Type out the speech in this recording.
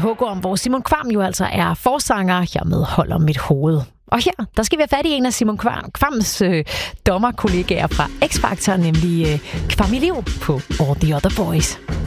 Hugorm, hvor Simon Kvam jo altså er forsanger. Jeg medholder mit hoved. Og her, der skal vi have fat i en af Simon Kvams dommerkollegaer fra X-Factor, nemlig Kvam Elev på All the Other Boys.